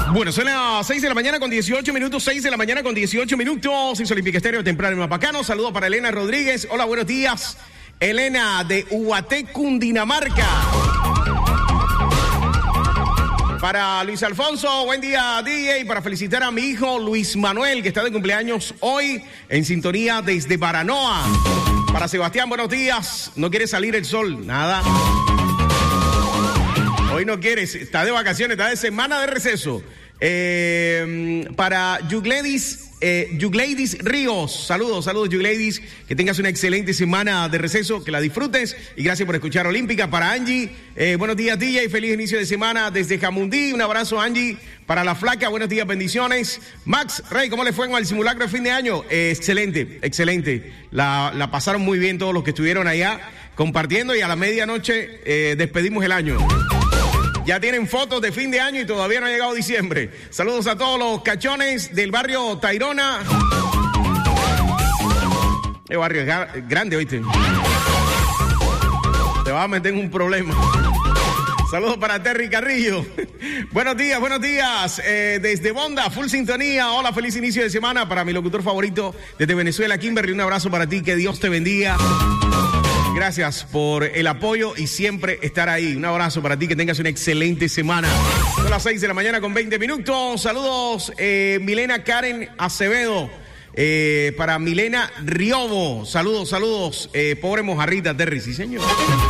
Bueno, son las 6 de la mañana con 18 minutos, 6 de la mañana con 18 minutos. Es Olímpica Estéreo temprano en Mapacano. Saludos para Elena Rodríguez. Hola, buenos días. Elena de Ubaté, Cundinamarca. Para Luis Alfonso, buen día, DJ. Para felicitar a mi hijo Luis Manuel, que está de cumpleaños hoy, en sintonía desde Baranoa. Para Sebastián, buenos días. ¿No quiere salir el sol? Nada. Hoy no quieres, está de vacaciones, está de semana de receso. Para Yugledis Ríos, saludos Yugledis, que tengas una excelente semana de receso, que la disfrutes y gracias por escuchar Olímpica. Para Angie, buenos días DJ, feliz inicio de semana desde Jamundí, un abrazo Angie. Para la flaca, buenos días, bendiciones. Max Rey, ¿cómo le fue con el simulacro de fin de año? Excelente, la pasaron muy bien todos los que estuvieron allá compartiendo y a la medianoche despedimos el año. Ya tienen fotos de fin de año y todavía no ha llegado diciembre. Saludos a todos los cachones del barrio Tayrona. El barrio es grande, ¿oíste? Te vas a meter en un problema. Saludos para Terry Carrillo. Buenos días. Desde Bonda, full sintonía. Hola, feliz inicio de semana para mi locutor favorito desde Venezuela, Kimberly. Un abrazo para ti, que Dios te bendiga. Gracias por el apoyo y siempre estar ahí. Un abrazo para ti, que tengas una excelente semana. Son las 6 de la mañana con 20 minutos. Saludos, Milena Karen Acevedo. Para Milena Riobo. Saludos. Pobre mojarrita, Terry, sí, señor.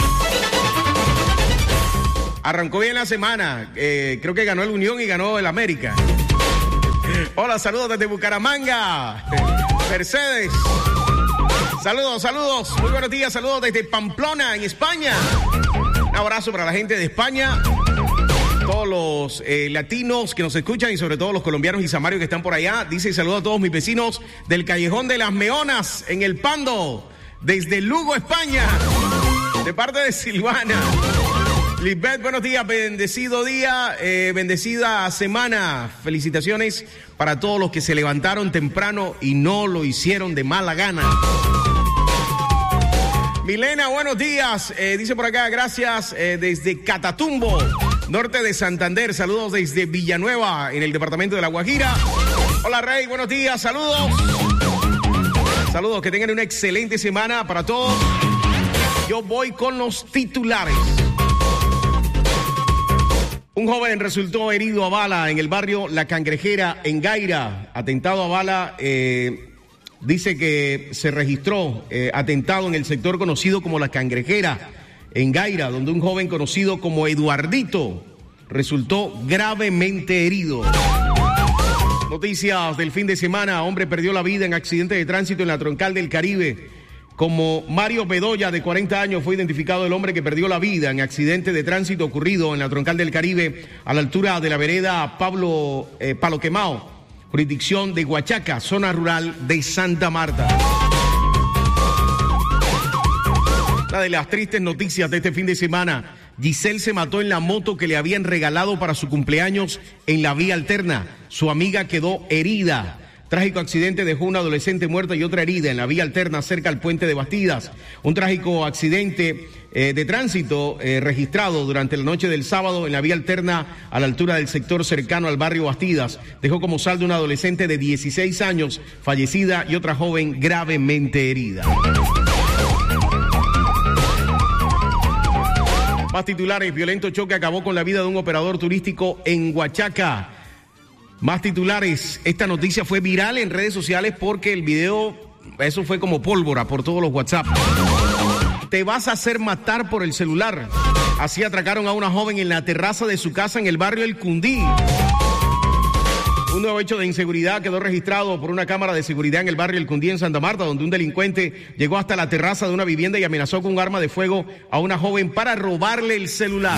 Arrancó bien la semana. Creo que ganó el Unión y ganó el América. Hola, saludos desde Bucaramanga. Mercedes. Saludos. Muy buenos días. Saludos desde Pamplona, en España. Un abrazo para la gente de España. Todos los latinos que nos escuchan y sobre todo los colombianos y samarios que están por allá. Dice saludos a todos mis vecinos del Callejón de las Meonas, en El Pando, desde Lugo, España. De parte de Silvana. Lisbeth, buenos días, bendecido día, bendecida semana. Felicitaciones para todos los que se levantaron temprano y no lo hicieron de mala gana. Milena, buenos días, dice por acá, gracias, desde Catatumbo, norte de Santander. Saludos desde Villanueva, en el departamento de La Guajira. Hola, Rey, buenos días, saludos, que tengan una excelente semana para todos. Yo voy con los titulares. Un joven resultó herido a bala en el barrio La Cangrejera, en Gaira. Atentado a bala, dice que se registró atentado en el sector conocido como La Cangrejera, en Gaira, donde un joven conocido como Eduardito resultó gravemente herido. Noticias del fin de semana. Hombre perdió la vida en accidente de tránsito en la Troncal del Caribe. Como Mario Bedoya, de 40 años, fue identificado el hombre que perdió la vida en accidente de tránsito ocurrido en la Troncal del Caribe, a la altura de la vereda Palo Quemao, jurisdicción de Huachaca, zona rural de Santa Marta. Una de las tristes noticias de este fin de semana. Giselle se mató en la moto que le habían regalado para su cumpleaños en la vía alterna. Su amiga quedó herida. Trágico accidente dejó una adolescente muerta y otra herida en la vía alterna cerca al puente de Bastidas. Un trágico accidente de tránsito registrado durante la noche del sábado en la vía alterna a la altura del sector cercano al barrio Bastidas. Dejó como saldo una adolescente de 16 años fallecida y otra joven gravemente herida. Más titulares. Violento choque acabó con la vida de un operador turístico en Huachaca. Más titulares. Esta noticia fue viral en redes sociales porque el video, eso fue como pólvora por todos los WhatsApp. Te vas a hacer matar por el celular. Así atracaron a una joven en la terraza de su casa en el barrio El Cundí. Un nuevo hecho de inseguridad quedó registrado por una cámara de seguridad en el barrio El Cundí, en Santa Marta, donde un delincuente llegó hasta la terraza de una vivienda y amenazó con un arma de fuego a una joven para robarle el celular.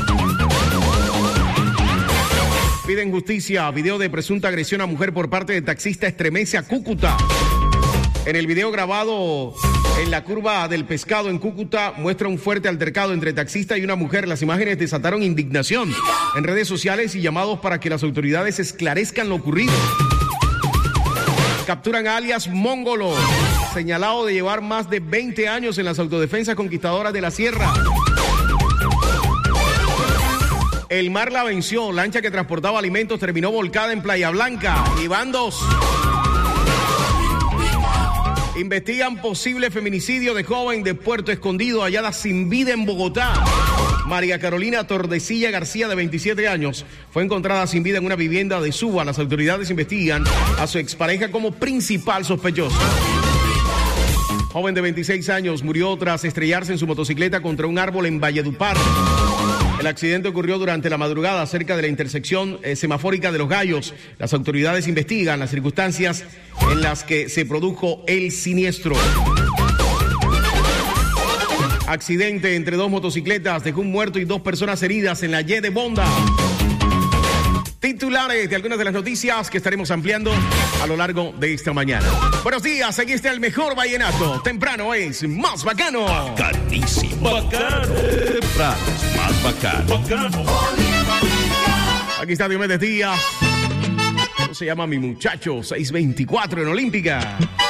Piden justicia. Video de presunta agresión a mujer por parte de taxista estremece a Cúcuta. En el video grabado en la curva del Pescado en Cúcuta muestra un fuerte altercado entre taxista y una mujer. Las imágenes desataron indignación en redes sociales y llamados para que las autoridades esclarezcan lo ocurrido. Capturan a alias Mongolo, señalado de llevar más de 20 años en las autodefensas conquistadoras de la Sierra. El mar la venció. Lancha que transportaba alimentos terminó volcada en Playa Blanca. Y bandos investigan posible feminicidio de joven de Puerto Escondido hallada sin vida en Bogotá. María Carolina Tordesilla García, de 27 años, fue encontrada sin vida en una vivienda de Suba. Las autoridades investigan a su expareja como principal sospechoso. Joven de 26 años murió tras estrellarse en su motocicleta contra un árbol en Valledupar. El accidente ocurrió durante la madrugada cerca de la intersección semafórica de Los Gallos. Las autoridades investigan las circunstancias en las que se produjo el siniestro. Accidente entre dos motocicletas dejó un muerto y 2 personas heridas en la Y de Bonda. Titulares de algunas de las noticias que estaremos ampliando a lo largo de esta mañana. Buenos días, aquí está el mejor vallenato. Temprano es más bacano. Bacanísimo. Bacano. Temprano es más bacano. Bacano. Aquí está Diomedes Díaz. ¿Cómo se llama mi muchacho? 624 en Olímpica.